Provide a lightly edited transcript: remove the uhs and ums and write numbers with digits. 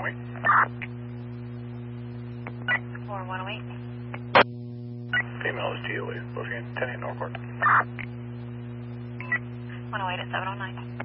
4108. Female is TOA, Logan 10 8 Norfolk. 108 at 709.